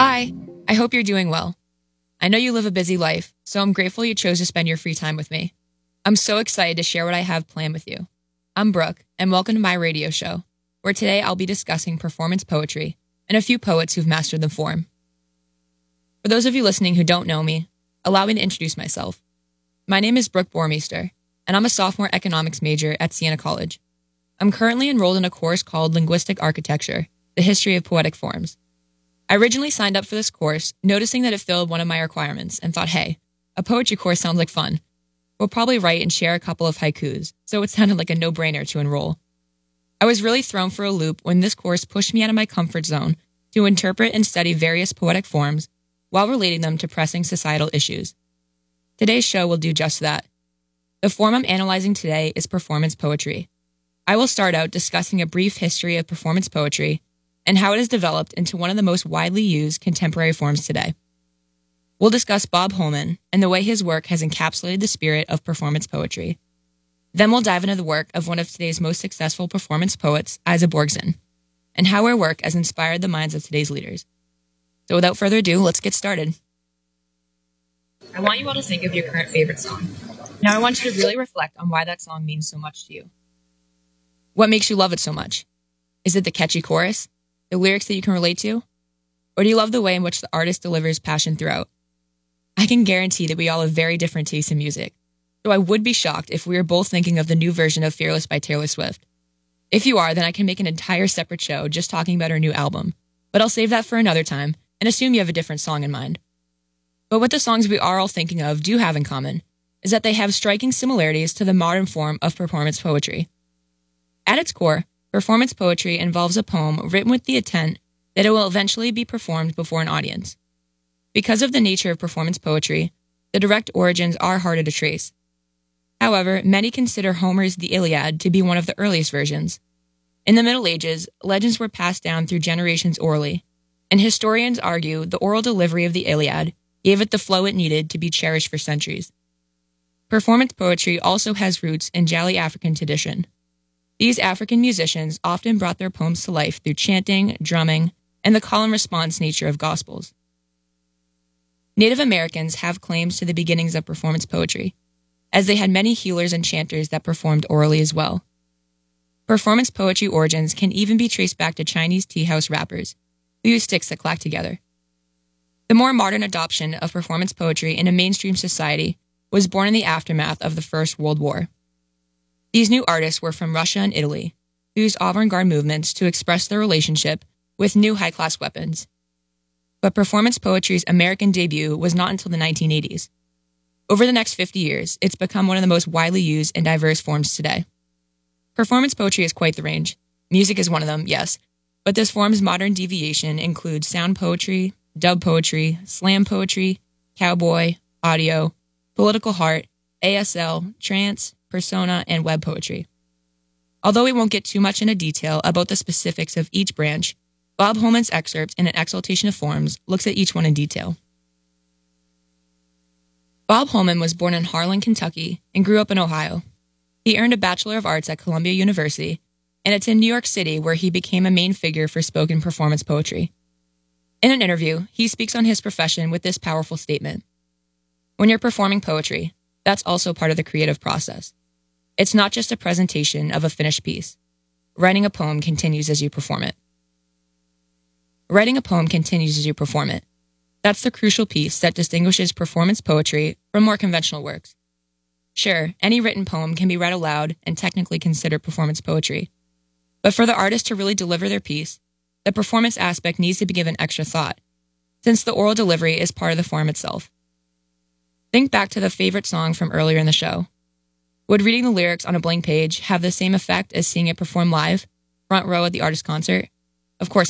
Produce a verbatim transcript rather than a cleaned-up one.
Hi, I hope you're doing well. I know you live a busy life, so I'm grateful you chose to spend your free time with me. I'm so excited to share what I have planned with you. I'm Brooke, and welcome to my radio show, where today I'll be discussing performance poetry and a few poets who've mastered the form. For those of you listening who don't know me, allow me to introduce myself. My name is Brooke Bormeister, and I'm a sophomore economics major at Siena College. I'm currently enrolled in a course called Linguistic Architecture, the History of Poetic Forms. I originally signed up for this course, noticing that it filled one of my requirements, and thought, hey, a poetry course sounds like fun. We'll probably write and share a couple of haikus, so it sounded like a no-brainer to enroll. I was really thrown for a loop when this course pushed me out of my comfort zone to interpret and study various poetic forms while relating them to pressing societal issues. Today's show will do just that. The form I'm analyzing today is performance poetry. I will start out discussing a brief history of performance poetry and how it has developed into one of the most widely used contemporary forms today. We'll discuss Bob Holman and the way his work has encapsulated the spirit of performance poetry. Then we'll dive into the work of one of today's most successful performance poets, Isa Borgson, and how her work has inspired the minds of today's leaders. So without further ado, let's get started. I want you all to think of your current favorite song. Now I want you to really reflect on why that song means so much to you. What makes you love it so much? Is it the catchy chorus? The lyrics that you can relate to? Or do you love the way in which the artist delivers passion throughout? I can guarantee that we all have very different tastes in music, so I would be shocked if we were both thinking of the new version of Fearless by Taylor Swift. If you are, then I can make an entire separate show just talking about her new album, but I'll save that for another time and assume you have a different song in mind. But what the songs we are all thinking of do have in common is that they have striking similarities to the modern form of performance poetry. At its core, performance poetry involves a poem written with the intent that it will eventually be performed before an audience. Because of the nature of performance poetry, the direct origins are harder to trace. However, many consider Homer's The Iliad to be one of the earliest versions. In the Middle Ages, legends were passed down through generations orally, and historians argue the oral delivery of the Iliad gave it the flow it needed to be cherished for centuries. Performance poetry also has roots in Jali African tradition. These African musicians often brought their poems to life through chanting, drumming, and the call and response nature of gospels. Native Americans have claims to the beginnings of performance poetry, as they had many healers and chanters that performed orally as well. Performance poetry origins can even be traced back to Chinese tea house rappers, who use sticks that clack together. The more modern adoption of performance poetry in a mainstream society was born in the aftermath of the First World War. These new artists were from Russia and Italy, who used avant-garde movements to express their relationship with new high-class weapons. But performance poetry's American debut was not until the nineteen eighties. Over the next fifty years, it's become one of the most widely used and diverse forms today. Performance poetry is quite the range. Music is one of them, yes, but this form's modern deviation includes sound poetry, dub poetry, slam poetry, cowboy, audio, political heart, A S L, trance, persona, and web poetry. Although we won't get too much into detail about the specifics of each branch, Bob Holman's excerpt in An Exaltation of Forms looks at each one in detail. Bob Holman was born in Harlan, Kentucky, and grew up in Ohio. He earned a Bachelor of Arts at Columbia University, and it's in New York City where he became a main figure for spoken performance poetry. In an interview, he speaks on his profession with this powerful statement. When you're performing poetry, that's also part of the creative process. It's not just a presentation of a finished piece. Writing a poem continues as you perform it. Writing a poem continues as you perform it. That's the crucial piece that distinguishes performance poetry from more conventional works. Sure, any written poem can be read aloud and technically considered performance poetry. But for the artist to really deliver their piece, the performance aspect needs to be given extra thought, since the oral delivery is part of the form itself. Think back to the favorite song from earlier in the show. Would reading the lyrics on a blank page have the same effect as seeing it performed live, front row at the artist's concert? Of course